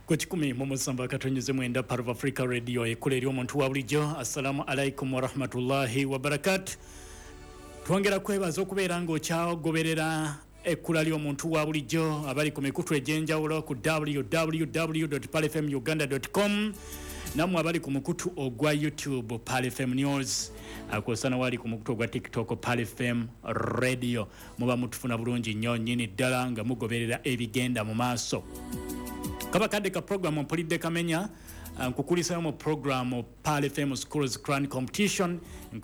Kwa 10 katonyeze mwenda Part of Africa Radio ekuleri omuntu wa bulijjo. Assalamu alaikum wa rahmatullahi wa barakatuh. Twongera kwebaza okubeera ng'okyagoberera ekkula ly'omuntu wa bulijjo abali ku mikutu egy'enjawulo ku www.palfmuganda.com namwe abali ku mukutu ogwa YouTube PalFM News akosana wali ku mukutu ogwa TikTok PalFM Radio muba mutufuna bulungi nnyo nnyini ddala nga mugoberera ebigenda mu maaso. Kabakadde ka program mpulidde kamenya nkukulisa mu program PalFM Schools Crown Competition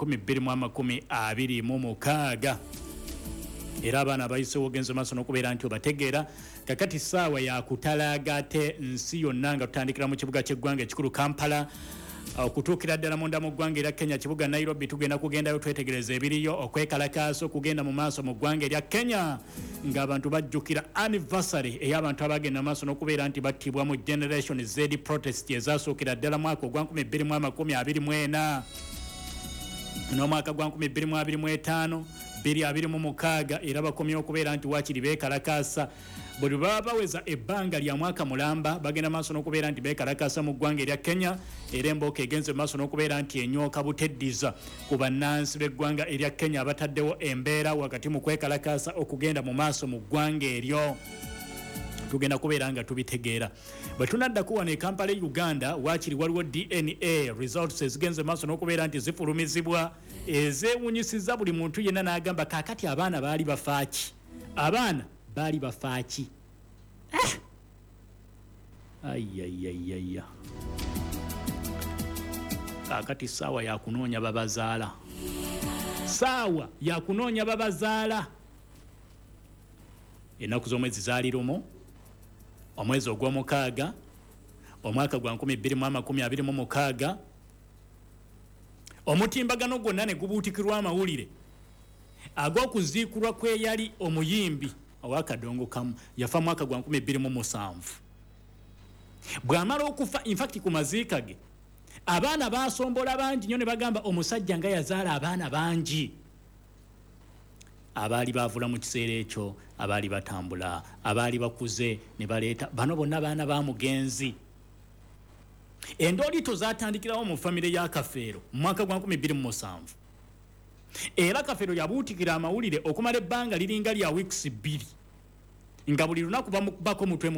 2026 era abaana abayise ogenze maaso n'okubeera nti obategeera kakati saawa ya kutalagate nsi yonna nga tutandikira mu kibuga ky'eggwanga ekikulu Kampala okutuukira ddala munda mu ggwanga erya Kenya kibuga Nairobi tugenda kugendayo twetegereza ebiriyo okwekalakaasa okugenda mu maaso mu ggwanga erya Kenya ng'abantu bajjukira anniversary ey'abantu abagenda maaso n'okubeera nti battibwa mu Generation Z protest ezasookera ddala mwaka ogwa 2024 n'omwaka gwa 2025 2026 era bakomye okubeera nti wakiri beekalakaasa buli baba baweza ebbanga lya mwaka mulamba bagenda maaso n'okubeera nti beekalakaasa mu ggwanga erya Kenya era embooka egenze maaso n'okubeera nti enyooka buteddiza ku bannansi b'eggwanga erya Kenya abataddewo embeera wakati mu kwekalakaasa okugenda mu maaso mu ggwanga eryo tugenda kubeera nga tubitegeera bwe tunadda kuwano e Kampala Uganda wakiri waliwo DNA results ezigenze maaso n'okubeera nti zifulumizibwa ezeewunyisiza buli muntu yenna n'agamba kaakati abaana baali bafaaki ayayayaya kaakati saawa yakunoonya babazaala ennaku z'omwezi zaali lumu omwezi ogw'omukaaga omwaka gwa 2026 omutimbagano gwonna ne gubuutikirwa amawulire ag'okuziikulwa kwe yali omuyimbi ow'akadongo kamu yafa mwaka gwa 2007 bw'amala okufa infact ku maziika ge abaana baasombola bangi nnyo ne bagamba omusajja nga yazaala abaana bangi abaali baavula mu kiseera ekyo abaali batambula abaali bakuze ne baleeta bano bonna baana ba mugenzi endoolito zaatandikirawo mu famire ya Kafeero mu mwaka gwa 2007 era Kafeero yabuutikira amawulire okumala ebbanga liringa lya weeks 2 nga buli lunaku bamukubako mutwe